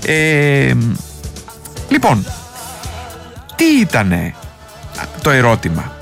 Λοιπόν, τι ήτανε το ερώτημα?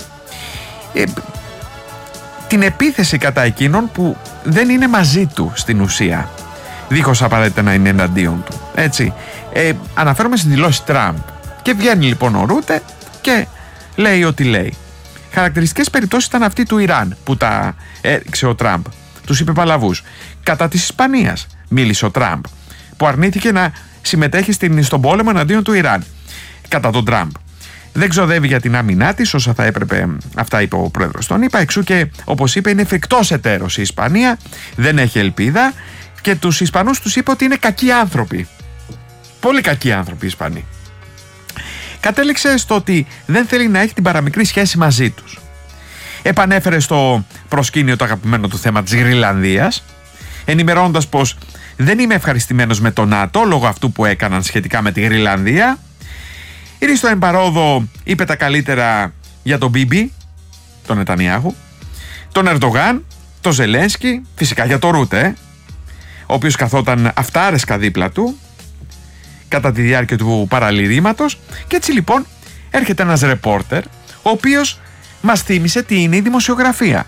Την επίθεση κατά εκείνων που δεν είναι μαζί του στην ουσία, δίχως απαραίτητα να είναι εναντίον του, έτσι. Αναφέρομαι στη δηλώση Τραμπ. Και βγαίνει λοιπόν ο Ρούτε και λέει ό,τι λέει. Χαρακτηριστικές περιπτώσεις ήταν αυτή του Ιράν που τα έριξε ο Τραμπ. Τους είπε παλαβούς. Κατά της Ισπανίας μίλησε ο Τραμπ, που αρνήθηκε να συμμετέχει στον πόλεμο εναντίον του Ιράν. Κατά τον Τραμπ. Δεν ξοδεύει για την άμυνά της όσα θα έπρεπε, αυτά είπε ο πρόεδρος των ΗΠΑ. Εξού και, όπως είπε, είναι φρικτός εταίρος η Ισπανία, δεν έχει ελπίδα και τους Ισπανούς τους είπε ότι είναι κακοί άνθρωποι. Πολύ κακοί άνθρωποι οι Ισπανοί. Κατέληξε στο ότι δεν θέλει να έχει την παραμικρή σχέση μαζί τους. Επανέφερε στο προσκήνιο το αγαπημένο του θέμα της Γρυλανδίας, ενημερώνοντας πως δεν είμαι ευχαριστημένος με το ΝΑΤΟ λόγω αυτού που έκαναν σχετικά με τη Γρυλανδία. Ήρθε στο εμπαρόδο, είπε τα καλύτερα για τον Μπίμπι, τον Νετανιάχου, τον Ερντογάν, τον Ζελένσκι, φυσικά για τον Ρούτε, ο οποίος καθόταν αυτάρεσκα δίπλα του κατά τη διάρκεια του παραλυρήματος. Και έτσι λοιπόν έρχεται ένας ρεπόρτερ, ο οποίος μας θύμισε τι είναι η δημοσιογραφία.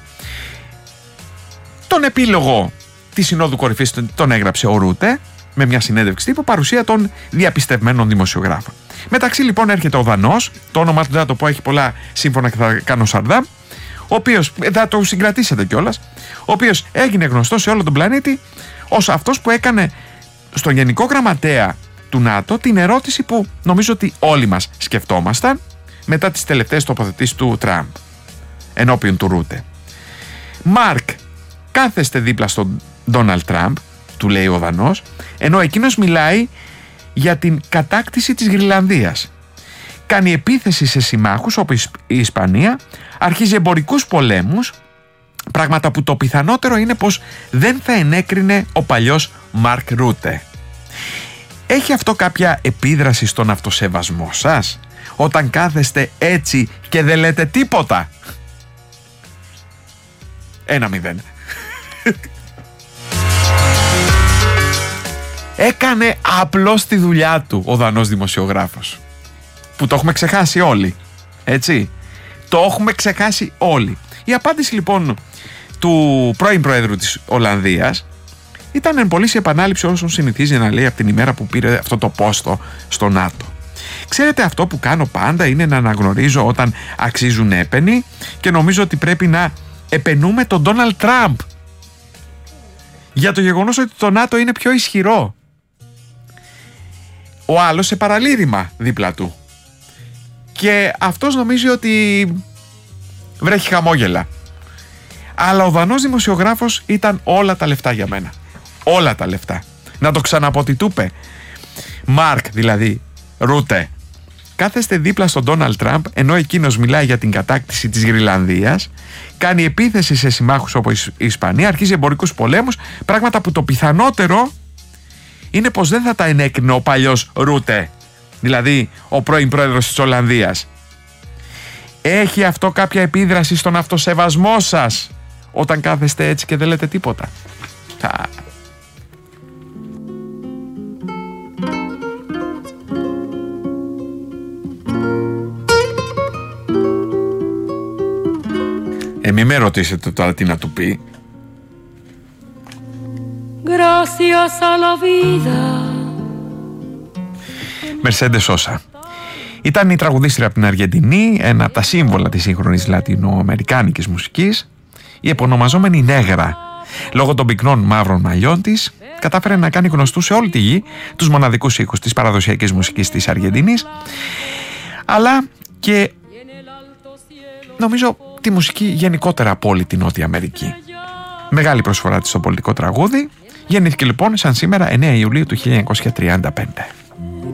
Τον επίλογο της Συνόδου Κορυφής τον έγραψε ο Ρούτε με μια συνέντευξη τύπου, παρουσία των διαπιστευμένων δημοσιογράφων. Μεταξύ λοιπόν έρχεται ο Δανός, το όνομα του δεν θα το πω, έχει πολλά σύμφωνα και θα κάνω σαρδάμ, ο οποίος, θα το συγκρατήσετε κιόλας, ο οποίος έγινε γνωστός σε όλο τον πλανήτη ως αυτός που έκανε στον Γενικό Γραμματέα του ΝΑΤΟ την ερώτηση που νομίζω ότι όλοι μας σκεφτόμασταν μετά τις τελευταίες τοποθετήσεις του Τραμπ ενώπιον του Ρούτε. Μάρκ, κάθεστε δίπλα στον Ντόναλντ Τραμπ, του λέει ο Δανός, ενώ εκείνος μιλάει για την κατάκτηση της Γρυλανδίας. Κάνει επίθεση σε συμμάχους όπως η Ισπανία, αρχίζει εμπορικούς πολέμους, πράγματα που το πιθανότερο είναι πως δεν θα ενέκρινε ο παλιός Μάρκ Ρούτε. Έχει αυτό κάποια επίδραση στον αυτοσεβασμό σας, όταν κάθεστε έτσι και δεν λέτε τίποτα? 1-0. Έκανε απλώς τη δουλειά του ο Δανός δημοσιογράφος, που το έχουμε ξεχάσει όλοι, έτσι, το έχουμε ξεχάσει όλοι. Η απάντηση λοιπόν του πρώην Προέδρου της Ολλανδίας ήταν εν πωλής η επανάληψη όσων συνηθίζει να λέει από την ημέρα που πήρε αυτό το πόστο στο ΝΑΤΟ. Ξέρετε, αυτό που κάνω πάντα είναι να αναγνωρίζω όταν αξίζουν έπαινοι και νομίζω ότι πρέπει να επενούμε τον Ντόναλντ Τραμπ για το γεγονός ότι το ΝΑΤΟ είναι πιο ισχυρό. Ο άλλος σε παραλήρημα δίπλα του και αυτός νομίζει ότι βρέχει χαμόγελα. Αλλά ο Δανός δημοσιογράφος ήταν όλα τα λεφτά για μένα. Όλα τα λεφτά. Να το ξαναπώ τι του είπε. Μάρκ, δηλαδή Ρούτε, κάθεστε δίπλα στον Ντόναλντ Τραμπ ενώ εκείνος μιλάει για την κατάκτηση της Γρυλανδίας, κάνει επίθεση σε συμμάχους όπως η Ισπανία, αρχίζει εμπορικούς πολέμους, πράγματα που το πιθανότερο είναι πως δεν θα τα ενέκρινε ο παλιός Ρούτε, δηλαδή ο πρώην πρόεδρος της Ολλανδίας. Έχει αυτό κάποια επίδραση στον αυτοσεβασμό σας όταν κάθεστε έτσι και δεν λέτε τίποτα? Μη με ρωτήσετε τώρα τι να του πει. Mercedes Sosa ήταν η τραγουδίστρια από την Αργεντινή, ένα από τα σύμβολα της σύγχρονης λατινοαμερικάνικης μουσικής, η επωνομαζόμενη Νέγρα. Λόγω των πυκνών μαύρων μαλλιών της, κατάφερε να κάνει γνωστούς σε όλη τη γη τους μοναδικούς ήχους της παραδοσιακής μουσικής της Αργεντινής, αλλά και νομίζω τη μουσική γενικότερα από όλη την Νότια Αμερική. Μεγάλη προσφορά της στο πολιτικό τραγούδι. Γεννήθηκε λοιπόν σαν σήμερα 9 Ιουλίου του 1935.